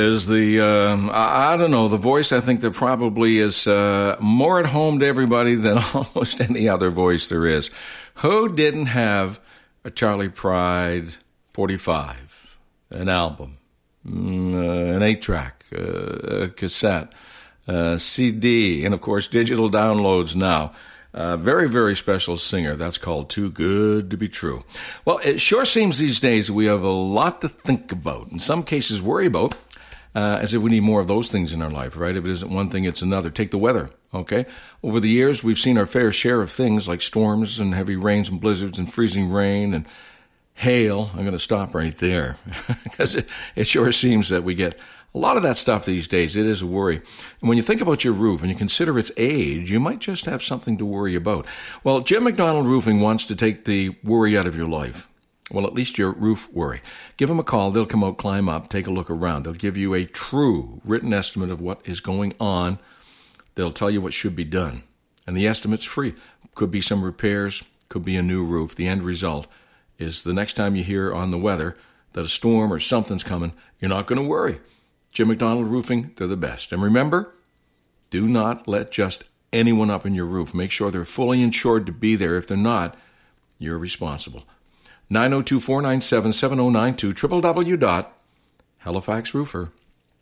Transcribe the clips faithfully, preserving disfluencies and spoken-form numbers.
Is the, um, I, I don't know, the voice I think that probably is uh, more at home to everybody than almost any other voice there is. Who didn't have a Charlie Pride forty-five, an album, mm, uh, an eight-track, uh, a cassette, uh, C D, and of course digital downloads now? Uh, very, very special singer. That's called Too Good to Be True. Well, it sure seems these days we have a lot to think about. In some cases, worry about, uh, as if we need more of those things in our life, right? If it isn't one thing, it's another. Take the weather, okay? Over the years, we've seen our fair share of things like storms and heavy rains and blizzards and freezing rain and hail. I'm going to stop right there because it, it sure seems that we get a lot of that stuff these days. It is a worry. And when you think about your roof and you consider its age, you might just have something to worry about. Well, Jim McDonald Roofing wants to take the worry out of your life. Well, at least your roof worry. Give them a call. They'll come out, climb up, take a look around. They'll give you a true written estimate of what is going on. They'll tell you what should be done. And the estimate's free. Could be some repairs, could be a new roof. The end result is the next time you hear on the weather that a storm or something's coming, you're not going to worry. Jim McDonald Roofing, they're the best. And remember, do not let just anyone up in your roof. Make sure they're fully insured to be there. If they're not, you're responsible. nine oh two, four nine seven, seven oh nine two, w w w dot halifax roofer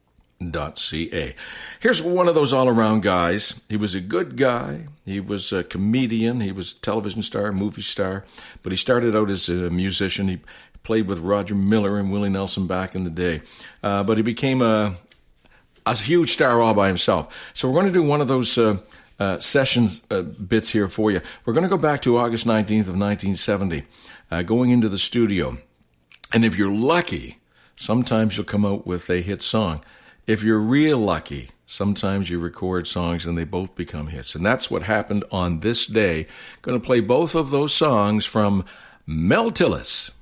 dot c a. Here's one of those all-around guys. He was a good guy. He was a comedian. He was a television star, movie star. But he started out as a musician. He played with Roger Miller and Willie Nelson back in the day. Uh, but he became a, a huge star all by himself. So we're going to do one of those uh, uh, sessions uh, bits here for you. We're going to go back to August nineteenth of nineteen seventy, uh, going into the studio. And if you're lucky, sometimes you'll come out with a hit song. If you're real lucky, sometimes you record songs and they both become hits. And that's what happened on this day. Going to play both of those songs from Mel Tillis.